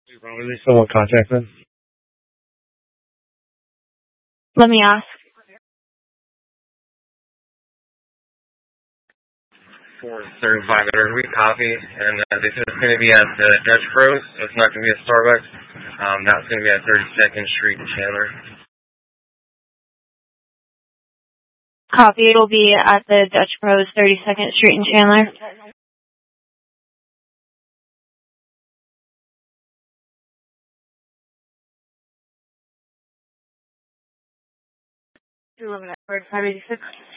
Probably someone contact them. Let me ask. 435 we copy, and this is going to be at the Dutch Bros. It's not going to be at Starbucks. That's going to be at 32nd Street in Chandler. Copy. It'll be at the Dutch Bros, 32nd Street in Chandler. You're living at 586.